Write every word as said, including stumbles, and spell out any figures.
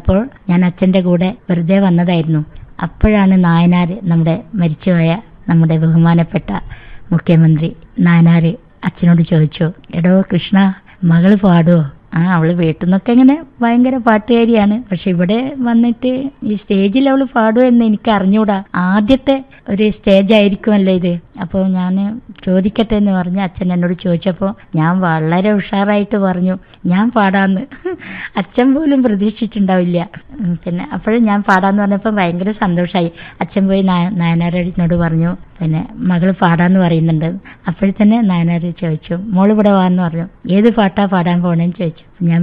അപ്പോൾ ഞാൻ അച്ഛൻ്റെ കൂടെ വെറുതെ വന്നതായിരുന്നു. അപ്പോഴാണ് നായനാർ, നമ്മുടെ മരിച്ചുപോയ നമ്മുടെ ബഹുമാനപ്പെട്ട മുഖ്യമന്ത്രി നായനാർ അച്ഛനോട് ചോദിച്ചു, എടോ കൃഷ്ണ, മകള് പാടുവോ? ആ, അവള് വീട്ടിൽ നിന്നൊക്കെ ഇങ്ങനെ ഭയങ്കര പാട്ടുകാരിയാണ്, പക്ഷെ ഇവിടെ വന്നിട്ട് ഈ സ്റ്റേജിൽ അവള് പാടുമോ എന്ന് എനിക്ക് അറിഞ്ഞൂടാ, ആദ്യത്തെ ഒരു സ്റ്റേജ് ആയിരിക്കുമല്ലോ ഇത്, അപ്പോൾ ഞാൻ ചോദിക്കട്ടെ എന്ന് പറഞ്ഞ് അച്ഛൻ എന്നോട് ചോദിച്ചപ്പോൾ ഞാൻ വളരെ ഉഷാറായിട്ട് പറഞ്ഞു ഞാൻ പാടാന്ന്. അച്ഛൻ പോലും പ്രതീക്ഷിച്ചിട്ടുണ്ടാവില്ല. പിന്നെ അപ്പോഴും ഞാൻ പാടാന്ന് പറഞ്ഞപ്പോൾ ഭയങ്കര സന്തോഷമായി. അച്ഛൻ പോയി നായനാരോട് പറഞ്ഞു, പിന്നെ മകള് പാടാന്ന് പറയുന്നുണ്ട്. അപ്പോഴത്തന്നെ നായനാർ ചോദിച്ചു, മോള് ഇവിടെ വാന്ന് പറഞ്ഞു. ഏത് പാട്ടാ പാടാൻ പോണേന്ന് ചോദിച്ചു. ഞാൻ